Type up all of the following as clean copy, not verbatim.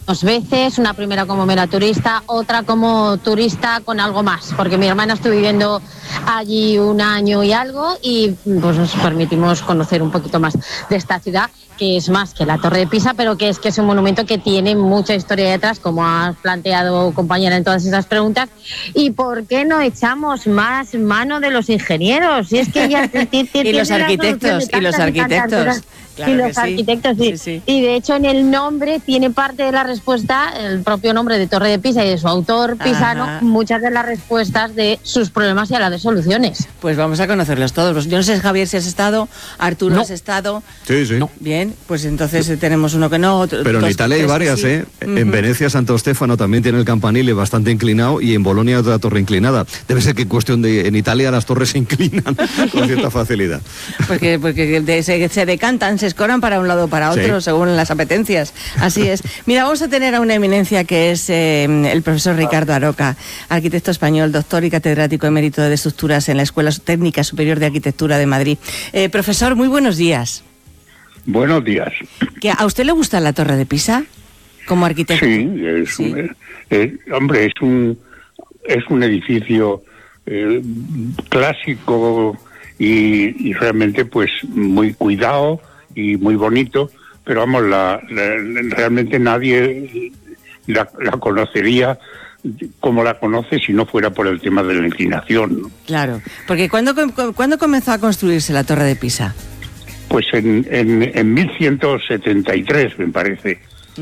veces, una primera como mera turista, otra como turista con algo más, porque mi hermana estuvo viviendo allí 1 año y algo y pues nos permitimos conocer un poquito más de esta ciudad, que es más que la Torre de Pisa, pero que es un monumento que tiene mucha historia detrás, como has planteado, compañera, en todas esas preguntas. ¿Y por qué no echamos más mano de los ingenieros? Si es que ya y los arquitectos, Claro y los arquitectos, sí. Y de hecho en el nombre tiene parte de la respuesta, el propio nombre de Torre de Pisa y de su autor pisano, muchas de las respuestas de sus problemas y a la de soluciones. Pues vamos a conocerlos todos. Yo no sé, Javier, si has estado, Arturo, ¿has estado? Sí. No. Bien, pues entonces tenemos uno que no, otro. Pero en Italia hay varias, sí. En Venecia, Santo Stefano también tiene el campanile bastante inclinado y en Bolonia otra torre inclinada. Debe ser que en Italia las torres se inclinan con cierta facilidad. Porque se decantan, se escoran para un lado o para otro, según las apetencias. Así es. Mira, vamos a tener a una eminencia que es el profesor Ricardo Aroca, arquitecto español, doctor y catedrático emérito de estructuras en la Escuela Técnica Superior de Arquitectura de Madrid. Profesor, muy buenos días. Buenos días. ¿A usted le gusta la Torre de Pisa como arquitecto? Sí, hombre, es un edificio clásico y realmente pues muy cuidado y muy bonito, pero vamos, realmente nadie la conocería como la conoce si no fuera por el tema de la inclinación, ¿no? Claro, porque ¿cuándo comenzó a construirse la Torre de Pisa? Pues en 1173, me parece.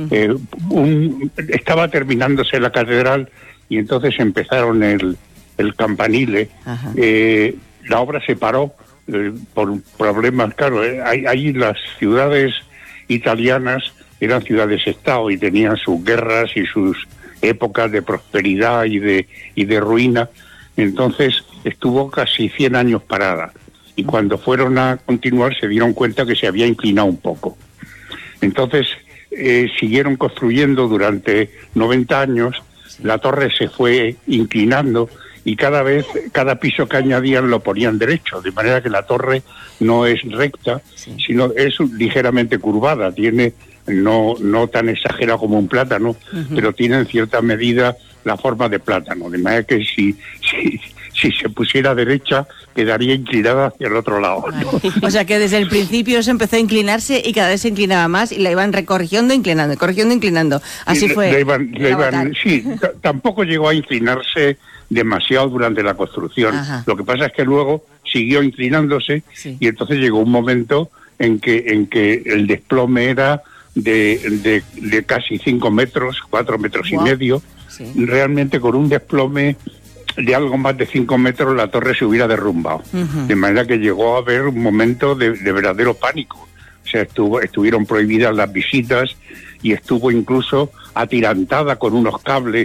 Estaba terminándose la catedral y entonces empezaron el campanile. La obra se paró por problemas, claro. Allí las ciudades italianas eran ciudades-estado y tenían sus guerras y sus épocas de prosperidad y de ruina. Entonces estuvo casi 100 años parada. Y cuando fueron a continuar se dieron cuenta que se había inclinado un poco. Entonces siguieron construyendo durante 90 años, la torre se fue inclinando y cada piso que añadían lo ponían derecho, de manera que la torre no es recta, sino es ligeramente curvada, tiene no tan exagerado como un plátano, pero tiene en cierta medida la forma de plátano, de manera que si se pusiera derecha quedaría inclinada hacia el otro lado, ¿no? O sea que desde el principio se empezó a inclinarse y cada vez se inclinaba más y la iban corrigiendo, inclinando. Así fue. Sí, tampoco llegó a inclinarse demasiado durante la construcción. Lo que pasa es que luego siguió inclinándose y entonces llegó un momento en que el desplome era de casi 5 metros, 4 metros y medio. Realmente con un desplome de algo más de 5 metros la torre se hubiera derrumbado. De manera que llegó a haber un momento de verdadero pánico. O sea, estuvieron prohibidas las visitas y estuvo incluso atirantada con unos cables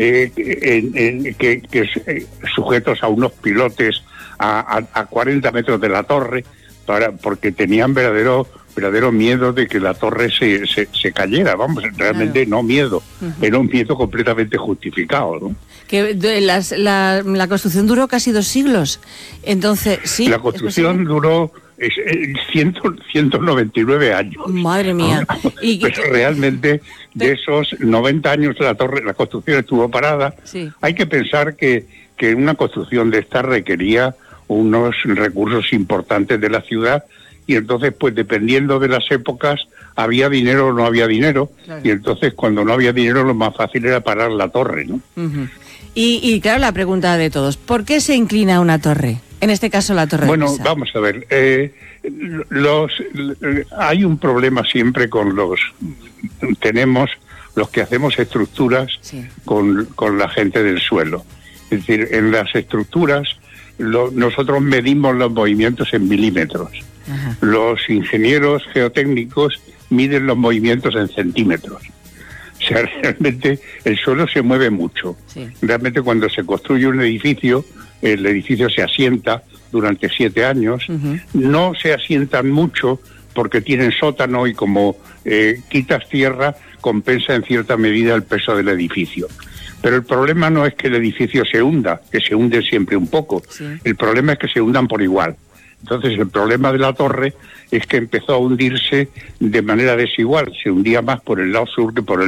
sujetos a unos pilotes a 40 metros de la torre, porque tenían verdadero miedo de que la torre se cayera. Vamos, realmente no miedo, era un miedo completamente justificado, ¿no? Que la construcción duró casi 2 siglos. Entonces, sí. La construcción duró 199 años. Madre mía. Pero realmente de esos 90 años la construcción estuvo parada. Hay que pensar que una construcción de esta requería unos recursos importantes de la ciudad y entonces pues dependiendo de las épocas había dinero o no había dinero, y entonces cuando no había dinero lo más fácil era parar la torre, ¿no? Y claro, la pregunta de todos, ¿por qué se inclina una torre? En este caso la Torre de Pisa. Bueno, vamos a ver, hay un problema siempre con los que hacemos estructuras con la gente del suelo. Es decir, en las estructuras nosotros medimos los movimientos en milímetros. Los ingenieros geotécnicos miden los movimientos en centímetros. O sea, realmente el suelo se mueve mucho. Realmente cuando se construye un edificio, el edificio se asienta durante 7 años. No se asientan mucho porque tienen sótano y como quitas tierra, compensa en cierta medida el peso del edificio. Pero el problema no es que el edificio se hunda, que se hunde siempre un poco. El problema es que se hundan por igual. Entonces el problema de la torre es que empezó a hundirse de manera desigual. Se hundía más por el lado sur que por el